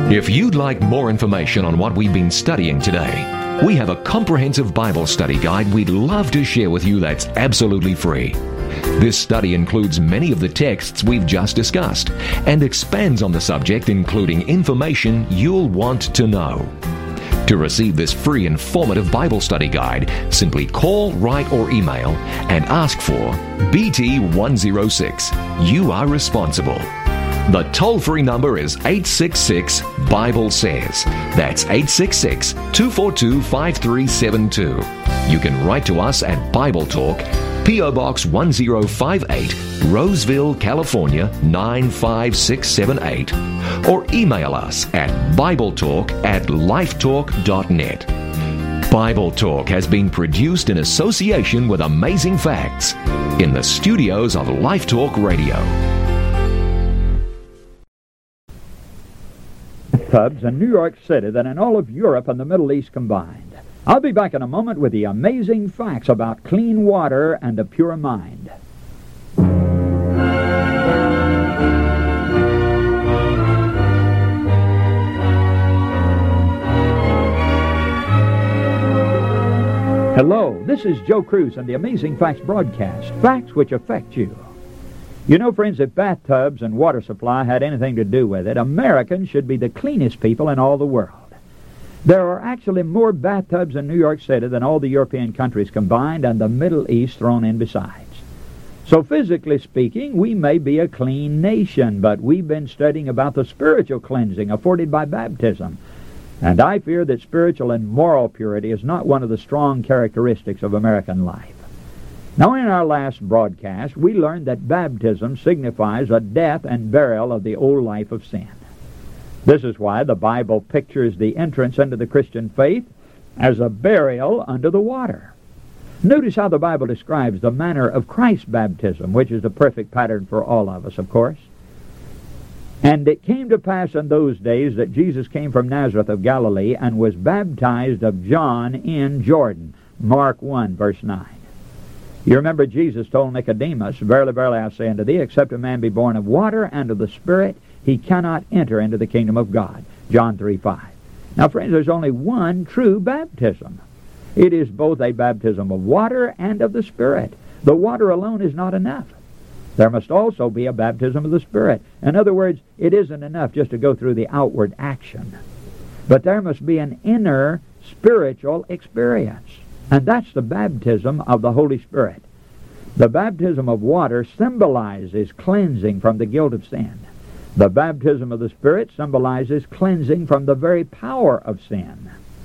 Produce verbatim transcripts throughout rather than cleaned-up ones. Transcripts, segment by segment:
If you'd like more information on what we've been studying today, we have a comprehensive Bible study guide we'd love to share with you that's absolutely free. This study includes many of the texts we've just discussed and expands on the subject, including information you'll want to know. To receive this free informative Bible study guide, simply call, write, or email and ask for B T one oh six. You are responsible. The toll-free number is eight six six, Bible says. That's eight six six, two four two, five three seven two. You can write to us at Bible Talk, P O Box one oh five eight, Roseville, California nine five six seven eight, or email us at BibleTalk at lifetalk dot net. Bible Talk has been produced in association with Amazing Facts in the studios of Life Talk Radio. Pubs in New York City than in all of Europe and the Middle East combined. I'll be back in a moment with the amazing facts about clean water and a pure mind. Hello, this is Joe Cruz and the Amazing Facts broadcast, facts which affect you. You know, friends, if bathtubs and water supply had anything to do with it, Americans should be the cleanest people in all the world. There are actually more bathtubs in New York City than all the European countries combined and the Middle East thrown in besides. So physically speaking, we may be a clean nation, but we've been studying about the spiritual cleansing afforded by baptism. And I fear that spiritual and moral purity is not one of the strong characteristics of American life. Now, in our last broadcast, we learned that baptism signifies a death and burial of the old life of sin. This is why the Bible pictures the entrance into the Christian faith as a burial under the water. Notice how the Bible describes the manner of Christ's baptism, which is the perfect pattern for all of us, of course. And it came to pass in those days that Jesus came from Nazareth of Galilee and was baptized of John in Jordan. Mark one, verse nine. You remember Jesus told Nicodemus, Verily, verily, I say unto thee, except a man be born of water and of the Spirit, he cannot enter into the kingdom of God. John three, five. Now, friends, there's only one true baptism. It is both a baptism of water and of the Spirit. The water alone is not enough. There must also be a baptism of the Spirit. In other words, it isn't enough just to go through the outward action. But there must be an inner spiritual experience. And that's the baptism of the Holy Spirit. The baptism of water symbolizes cleansing from the guilt of sin. The baptism of the Spirit symbolizes cleansing from the very power of sin.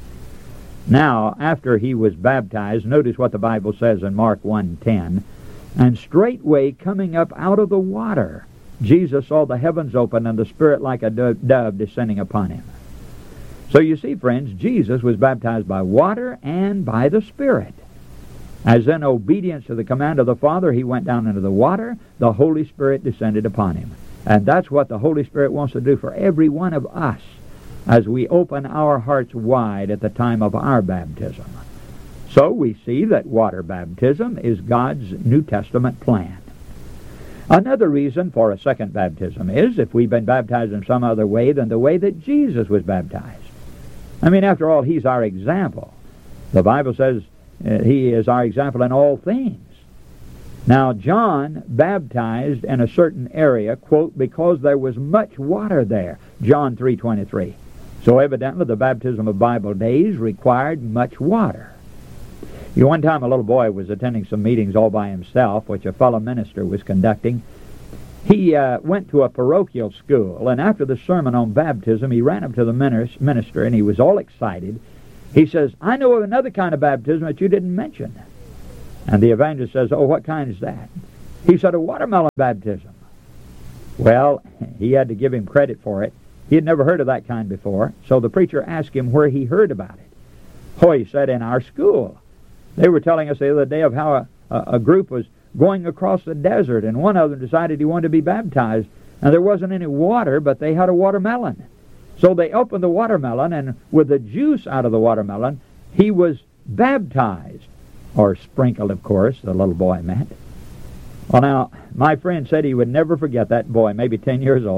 Now, after he was baptized, notice what the Bible says in Mark one ten. And straightway coming up out of the water, Jesus saw the heavens open and the Spirit like a dove descending upon him. So you see, friends, Jesus was baptized by water and by the Spirit. As in obedience to the command of the Father, he went down into the water, the Holy Spirit descended upon him. And that's what the Holy Spirit wants to do for every one of us as we open our hearts wide at the time of our baptism. So we see that water baptism is God's New Testament plan. Another reason for a second baptism is if we've been baptized in some other way than the way that Jesus was baptized. I mean, after all, he's our example. The Bible says uh, he is our example in all things. Now, John baptized in a certain area, quote, because there was much water there, John three twenty-three. So evidently the baptism of Bible days required much water. You know, one time a little boy was attending some meetings all by himself, which a fellow minister was conducting. He uh, went to a parochial school, and after the sermon on baptism, he ran up to the minister, and he was all excited. He says, I know of another kind of baptism that you didn't mention. And the evangelist says, oh, what kind is that? He said, a watermelon baptism. Well, he had to give him credit for it. He had never heard of that kind before, so the preacher asked him where he heard about it. Oh, he said, in our school. They were telling us the other day of how a, a, a group was going across the desert, and one of them decided he wanted to be baptized, and there wasn't any water, but they had a watermelon. So they opened the watermelon, and with the juice out of the watermelon, he was baptized, or sprinkled, of course, the little boy meant. Well, now, my friend said he would never forget that boy, maybe ten years old,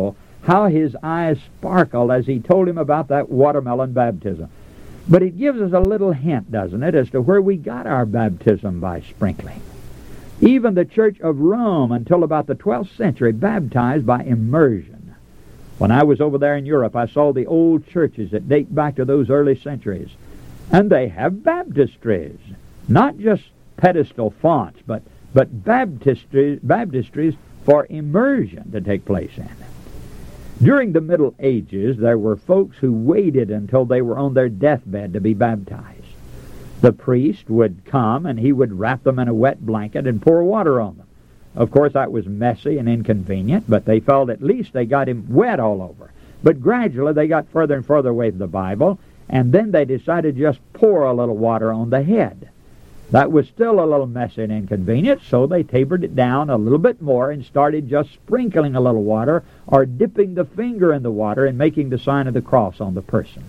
how his eyes sparkled as he told him about that watermelon baptism. But it gives us a little hint, doesn't it, as to where we got our baptism by sprinkling. Even the Church of Rome, until about the twelfth century, baptized by immersion. When I was over there in Europe, I saw the old churches that date back to those early centuries. And they have baptistries, not just pedestal fonts, but, but baptistries, baptistries for immersion to take place in. During the Middle Ages, there were folks who waited until they were on their deathbed to be baptized. The priest would come and he would wrap them in a wet blanket and pour water on them. Of course, that was messy and inconvenient, but they felt at least they got him wet all over. But gradually they got further and further away from the Bible, and then they decided to just pour a little water on the head. That was still a little messy and inconvenient, so they tapered it down a little bit more and started just sprinkling a little water or dipping the finger in the water and making the sign of the cross on the person.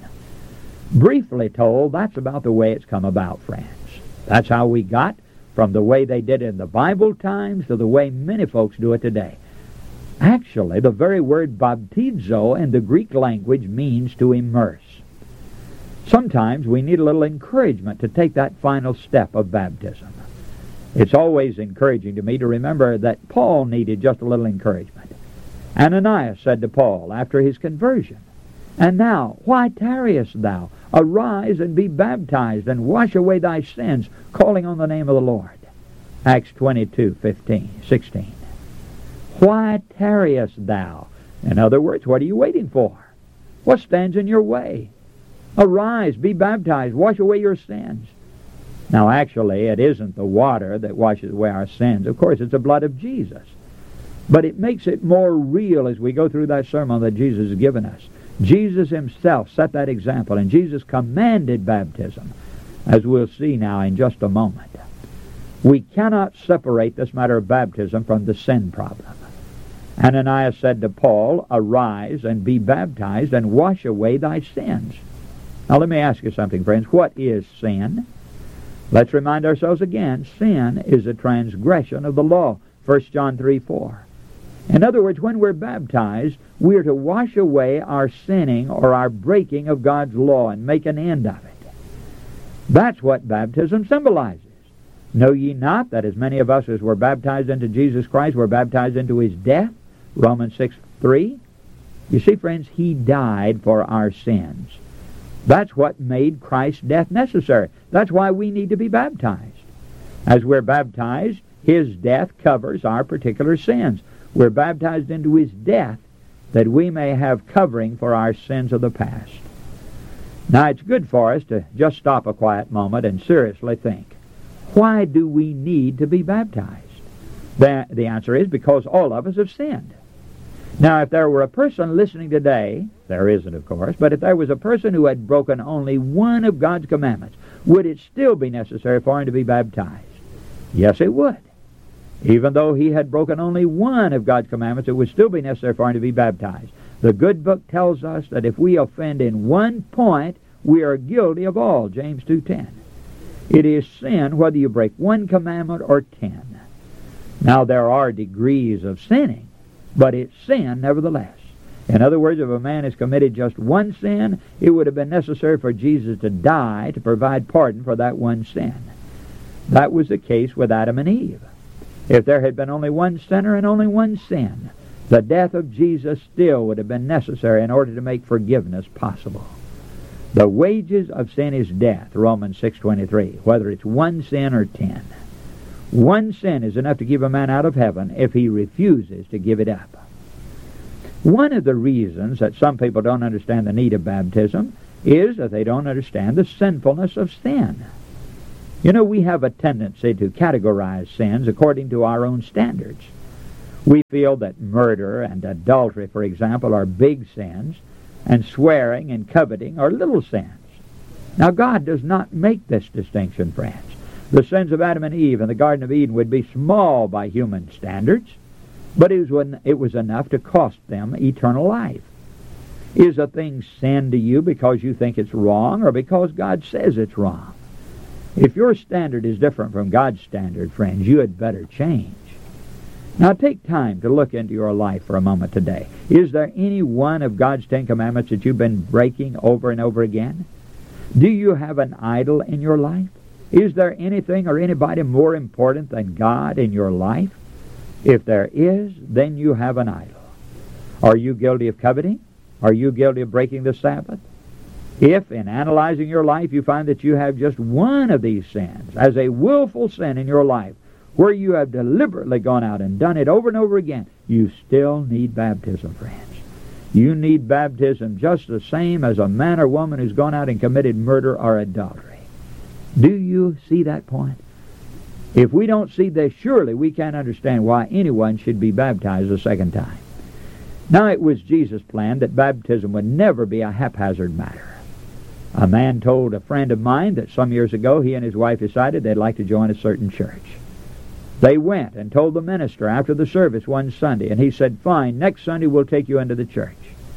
Briefly told, that's about the way it's come about, friends. That's how we got from the way they did it in the Bible times to the way many folks do it today. Actually, the very word baptizo in the Greek language means to immerse. Sometimes we need a little encouragement to take that final step of baptism. It's always encouraging to me to remember that Paul needed just a little encouragement. Ananias said to Paul after his conversion, "And now, why tarriest thou? Arise and be baptized, and wash away thy sins, calling on the name of the Lord." Acts twenty-two, fifteen, sixteen. Why tarriest thou? In other words, what are you waiting for? What stands in your way? Arise, be baptized, wash away your sins. Now, actually, it isn't the water that washes away our sins. Of course, it's the blood of Jesus. But it makes it more real as we go through that sermon that Jesus has given us. Jesus himself set that example, and Jesus commanded baptism, as we'll see now in just a moment. We cannot separate this matter of baptism from the sin problem. Ananias said to Paul, "Arise and be baptized and wash away thy sins." Now let me ask you something, friends. What is sin? Let's remind ourselves again. Sin is a transgression of the law. First John three, four. In other words, when we're baptized, we're to wash away our sinning or our breaking of God's law and make an end of it. That's what baptism symbolizes. Know ye not that as many of us as were baptized into Jesus Christ were baptized into his death? Romans six, three. You see, friends, he died for our sins. That's what made Christ's death necessary. That's why we need to be baptized. As we're baptized, his death covers our particular sins. We're baptized into his death that we may have covering for our sins of the past. Now, it's good for us to just stop a quiet moment and seriously think, why do we need to be baptized? The, the answer is because all of us have sinned. Now, if there were a person listening today, there isn't, of course, but if there was a person who had broken only one of God's commandments, would it still be necessary for him to be baptized? Yes, it would. Even though he had broken only one of God's commandments, it would still be necessary for him to be baptized. The good book tells us that if we offend in one point, we are guilty of all, James two ten. It is sin whether you break one commandment or ten. Now, there are degrees of sinning, but it's sin nevertheless. In other words, if a man has committed just one sin, it would have been necessary for Jesus to die to provide pardon for that one sin. That was the case with Adam and Eve. If there had been only one sinner and only one sin, the death of Jesus still would have been necessary in order to make forgiveness possible. The wages of sin is death, Romans six twenty-three, whether it's one sin or ten. One sin is enough to keep a man out of heaven if he refuses to give it up. One of the reasons that some people don't understand the need of baptism is that they don't understand the sinfulness of sin. You know, we have a tendency to categorize sins according to our own standards. We feel that murder and adultery, for example, are big sins, and swearing and coveting are little sins. Now, God does not make this distinction, friends. The sins of Adam and Eve in the Garden of Eden would be small by human standards, but it was, it was enough to cost them eternal life. Is a thing sin to you because you think it's wrong or because God says it's wrong? If your standard is different from God's standard, friends, you had better change. Now take time to look into your life for a moment today. Is there any one of God's Ten Commandments that you've been breaking over and over again? Do you have an idol in your life? Is there anything or anybody more important than God in your life? If there is, then you have an idol. Are you guilty of coveting? Are you guilty of breaking the Sabbath? If, in analyzing your life, you find that you have just one of these sins as a willful sin in your life, where you have deliberately gone out and done it over and over again, you still need baptism, friends. You need baptism just the same as a man or woman who's gone out and committed murder or adultery. Do you see that point? If we don't see this, surely we can't understand why anyone should be baptized a second time. Now, it was Jesus' plan that baptism would never be a haphazard matter. A man told a friend of mine that some years ago he and his wife decided they'd like to join a certain church. They went and told the minister after the service one Sunday, and he said, "Fine, next Sunday we'll take you into the church."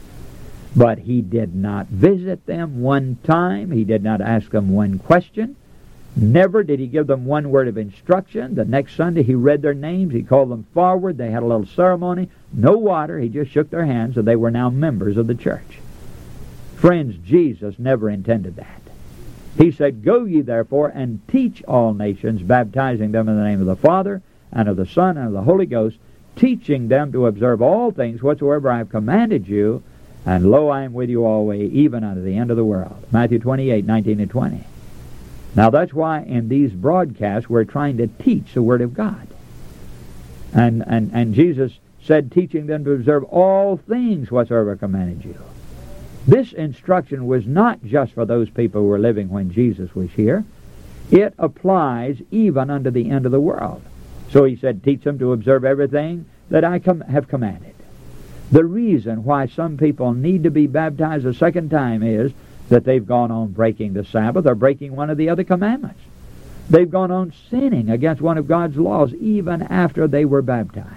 But he did not visit them one time. He did not ask them one question. Never did he give them one word of instruction. The next Sunday he read their names. He called them forward. They had a little ceremony. No water. He just shook their hands, and they were now members of the church. Friends, Jesus never intended that. He said, "Go ye therefore and teach all nations, baptizing them in the name of the Father, and of the Son, and of the Holy Ghost, teaching them to observe all things whatsoever I have commanded you, and lo, I am with you always, even unto the end of the world." Matthew twenty-eight, nineteen and twenty. Now that's why in these broadcasts we're trying to teach the Word of God. And, and, and Jesus said, teaching them to observe all things whatsoever I commanded you. This instruction was not just for those people who were living when Jesus was here. It applies even unto the end of the world. So he said, teach them to observe everything that I com- have commanded. The reason why some people need to be baptized a second time is that they've gone on breaking the Sabbath or breaking one of the other commandments. They've gone on sinning against one of God's laws even after they were baptized.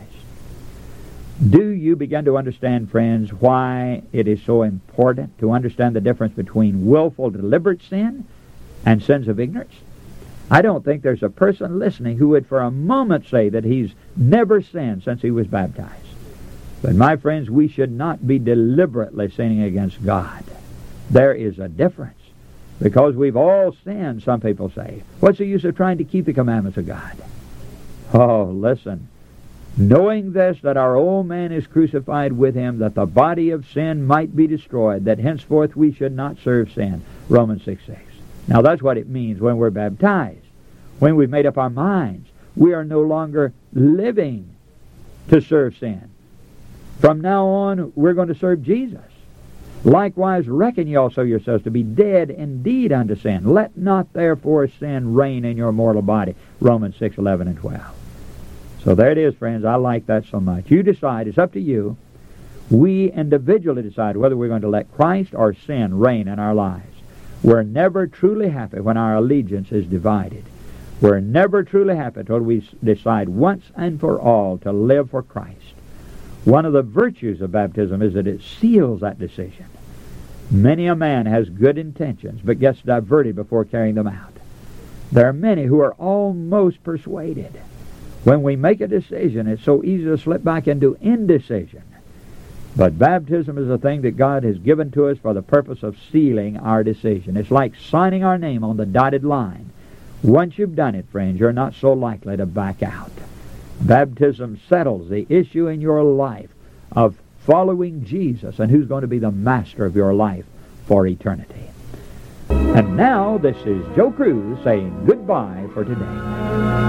Do you begin to understand, friends, why it is so important to understand the difference between willful, deliberate sin and sins of ignorance? I don't think there's a person listening who would for a moment say that he's never sinned since he was baptized. But my friends, we should not be deliberately sinning against God. There is a difference. Because we've all sinned, some people say. What's the use of trying to keep the commandments of God? Oh, listen. Knowing this, that our old man is crucified with him, that the body of sin might be destroyed, that henceforth we should not serve sin. Romans six six. Now that's what it means when we're baptized. When we've made up our minds, we are no longer living to serve sin. From now on, we're going to serve Jesus. Likewise, reckon ye also yourselves to be dead indeed unto sin. Let not therefore sin reign in your mortal body. Romans six eleven and twelve. So there it is, friends. I like that so much. You decide. It's up to you. We individually decide whether we're going to let Christ or sin reign in our lives. We're never truly happy when our allegiance is divided. We're never truly happy until we decide once and for all to live for Christ. One of the virtues of baptism is that it seals that decision. Many a man has good intentions but gets diverted before carrying them out. There are many who are almost persuaded. When we make a decision, it's so easy to slip back into indecision. But baptism is a thing that God has given to us for the purpose of sealing our decision. It's like signing our name on the dotted line. Once you've done it, friends, you're not so likely to back out. Baptism settles the issue in your life of following Jesus and who's going to be the master of your life for eternity. And now, this is Joe Cruz saying goodbye for today.